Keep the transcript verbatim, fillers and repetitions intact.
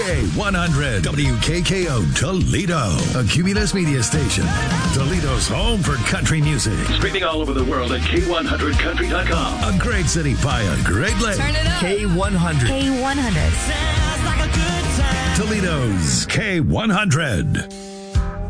K one hundred W K K O Toledo, a Cumulus media station. Toledo's home for country music. Streaming all over the world at K one hundred country dot com. A great city by a great lake. Turn it up. K one hundred. K one hundred. Toledo's K one hundred.